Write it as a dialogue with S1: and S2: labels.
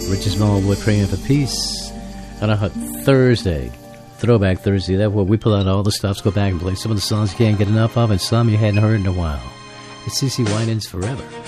S1: Richard Smallwood, Praying for Peace on a Thursday, Throwback Thursday. That's where we pull out all the stops, go back and play some of the songs you can't get enough of, and some you hadn't heard in a while. It's CeCe Winans Forever.